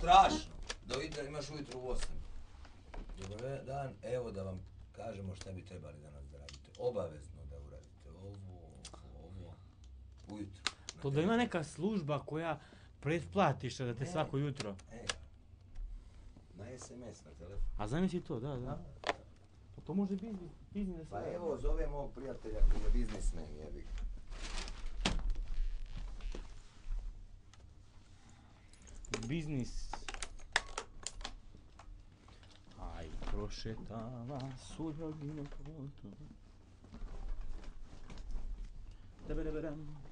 strašno. Imaš ujutro u 8. Dobar dan, evo da vam kažemo šta bi trebali danas da radite. Obavezno da uradite ovo, ujutro. To da ima neka služba koja pretplatiš da te svako jutro. Na SMS, na telefon. A zamisli to, da. Pa to može biznis. Pa evo, zovem ovog prijatelja koji je biznismen, jebi ga. Biznis. Aj, prošetava suljogino potom. Debedeberem.